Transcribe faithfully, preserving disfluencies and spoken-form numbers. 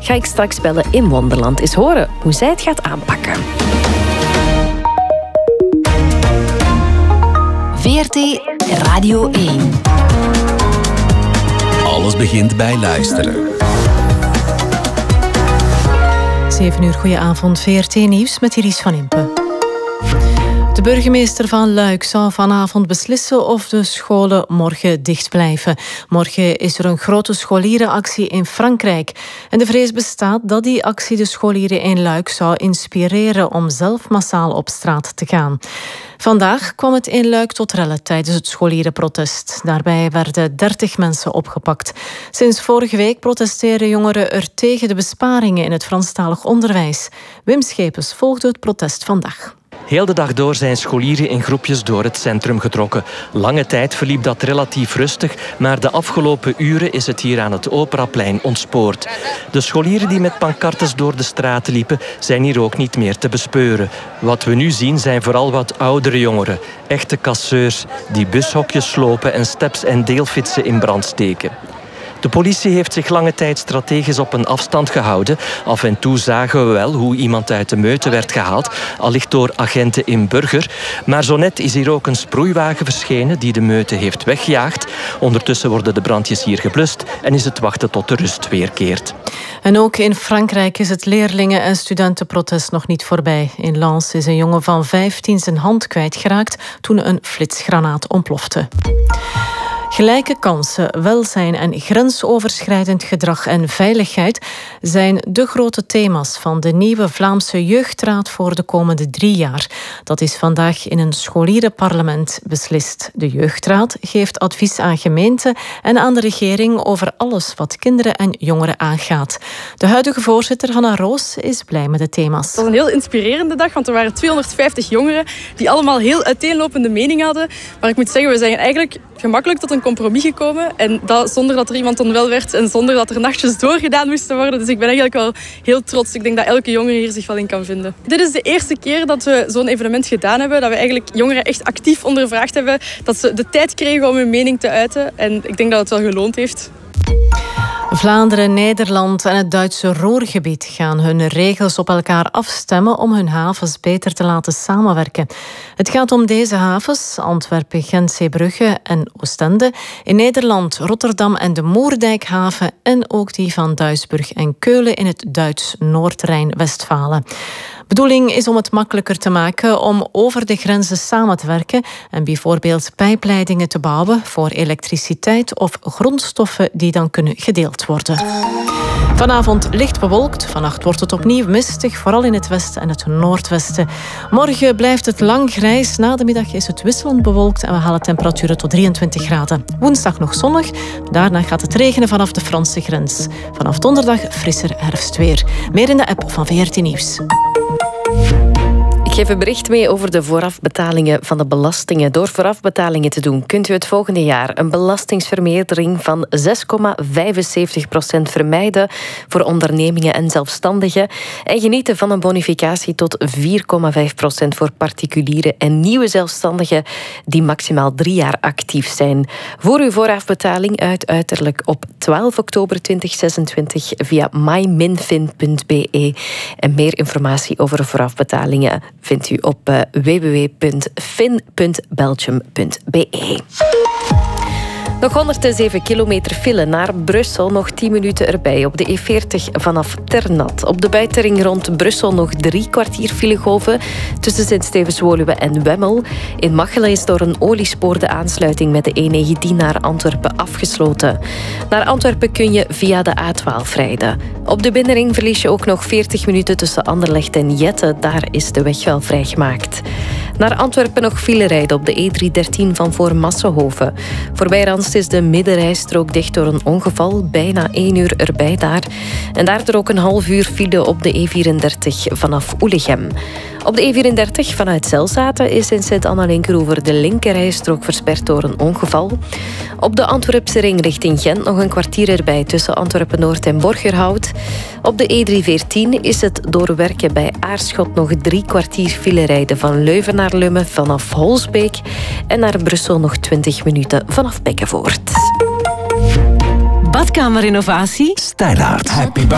ga ik straks bellen in Wonderland. Eens horen hoe zij het gaat aanpakken. V R T Radio één. Alles begint bij luisteren. zeven uur, goedenavond. V R T Nieuws met Iris van Impe. De burgemeester van Luik zou vanavond beslissen of de scholen morgen dicht blijven. Morgen is er een grote scholierenactie in Frankrijk. En de vrees bestaat dat die actie de scholieren in Luik zou inspireren om zelf massaal op straat te gaan. Vandaag kwam het in Luik tot rellen tijdens het scholierenprotest. Daarbij werden dertig mensen opgepakt. Sinds vorige week protesteren jongeren er tegen de besparingen in het Franstalig onderwijs. Wim Schepens volgde het protest vandaag. Heel de dag door zijn scholieren in groepjes door het centrum getrokken. Lange tijd verliep dat relatief rustig, maar de afgelopen uren is het hier aan het Operaplein ontspoord. De scholieren die met pancartes door de straten liepen, zijn hier ook niet meer te bespeuren. Wat we nu zien zijn vooral wat oudere jongeren, echte casseurs, die bushokjes slopen en steps en deelfietsen in brand steken. De politie heeft zich lange tijd strategisch op een afstand gehouden. Af en toe zagen we wel hoe iemand uit de meute werd gehaald, allicht door agenten in Burger. Maar zo net is hier ook een sproeiwagen verschenen die de meute heeft weggejaagd. Ondertussen worden de brandjes hier geblust en is het wachten tot de rust weerkeert. En ook in Frankrijk is het leerlingen- en studentenprotest nog niet voorbij. In Lens is een jongen van vijftien zijn hand kwijtgeraakt toen een flitsgranaat ontplofte. Gelijke kansen, welzijn en grensoverschrijdend gedrag en veiligheid zijn de grote thema's van de nieuwe Vlaamse Jeugdraad voor de komende drie jaar. Dat is vandaag in een scholierenparlement beslist. De Jeugdraad geeft advies aan gemeenten en aan de regering over alles wat kinderen en jongeren aangaat. De huidige voorzitter Hanna Roos is blij met de thema's. Het was een heel inspirerende dag, want er waren tweehonderdvijftig jongeren die allemaal heel uiteenlopende meningen hadden. Maar ik moet zeggen, we zijn eigenlijk gemakkelijk tot een compromis gekomen. En dat zonder dat er iemand onwel werd en zonder dat er nachtjes doorgedaan moesten worden. Dus ik ben eigenlijk wel heel trots. Ik denk dat elke jongere hier zich wel in kan vinden. Dit is de eerste keer dat we zo'n evenement gedaan hebben. Dat we eigenlijk jongeren echt actief ondervraagd hebben. Dat ze de tijd kregen om hun mening te uiten. En ik denk dat het wel geloond heeft. Vlaanderen, Nederland en het Duitse Ruhrgebied gaan hun regels op elkaar afstemmen om hun havens beter te laten samenwerken. Het gaat om deze havens, Antwerpen, Gent, Zeebrugge en Oostende. In Nederland, Rotterdam en de Moerdijkhaven en ook die van Duisburg en Keulen in het Duits Noord-Rijn-Westfalen. De bedoeling is om het makkelijker te maken om over de grenzen samen te werken en bijvoorbeeld pijpleidingen te bouwen voor elektriciteit of grondstoffen die dan kunnen gedeeld worden. Vanavond licht bewolkt, vannacht wordt het opnieuw mistig, vooral in het westen en het noordwesten. Morgen blijft het lang grijs, na de middag is het wisselend bewolkt en we halen temperaturen tot drieëntwintig graden. Woensdag nog zonnig, daarna gaat het regenen vanaf de Franse grens. Vanaf donderdag frisser herfstweer. Meer in de app van V R T Nieuws. Ik geef een bericht mee over de voorafbetalingen van de belastingen. Door voorafbetalingen te doen kunt u het volgende jaar een belastingsvermeerdering van zes komma vijfenzeventig procent vermijden voor ondernemingen en zelfstandigen en genieten van een bonificatie tot vier komma vijf procent voor particulieren en nieuwe zelfstandigen die maximaal drie jaar actief zijn. Voer uw voorafbetaling uit uiterlijk op twaalf oktober tweeduizend zesentwintig via myminfin punt b e. En meer informatie over voorafbetalingen vindt u op uh, w w w punt fin punt belgium punt b e. Nog honderdzeven kilometer file naar Brussel, nog tien minuten erbij op de E veertig vanaf Ternat. Op de buitenring rond Brussel nog drie kwartier filegolven tussen Sint-Stevens-Woluwe en Wemmel. In Machelen is door een oliespoor de aansluiting met de E negentien naar Antwerpen afgesloten. Naar Antwerpen kun je via de A twaalf rijden. Op de binnenring verlies je ook nog veertig minuten tussen Anderlecht en Jette. Daar is de weg wel vrijgemaakt. Naar Antwerpen nog file rijden op de E driehonderddertien van voor Massenhoven. Voorbij Randst is de middenrijstrook dicht door een ongeval. Bijna één uur erbij daar. En daardoor ook een half uur file op de E vierendertig vanaf Oelegem. Op de E vierendertig vanuit Zelzaten is in Sint-Anna-Linkeroever de linkerrijstrook versperd door een ongeval. Op de Antwerpse ring richting Gent nog een kwartier erbij tussen Antwerpen-Noord en Borgerhout. Op de E driehonderdveertien is het door werken bij Aarschot nog drie kwartier file rijden van Leuven naar Lummen vanaf Holsbeek en naar Brussel nog twintig minuten vanaf Bekkenvoort. Badkamerinnovatie? Stijlaard. Happy